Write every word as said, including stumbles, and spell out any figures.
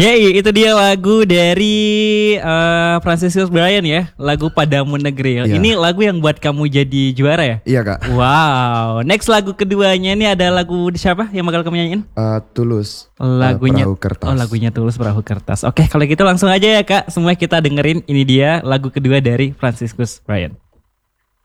Yeay, itu dia lagu dari uh, Franciscus Bryan ya, lagu Padamu Negeri. Iya. Ini lagu yang buat kamu jadi juara ya? Iya kak. Wow. Next lagu keduanya ini ada lagu siapa yang bakal kamu nyanyiin? Uh, Tulus. Lagunya uh, Perahu Kertas. Oh, lagunya Tulus Perahu Kertas. Oke, kalau gitu langsung aja ya kak. Semua kita dengerin ini dia lagu kedua dari Franciscus Bryan.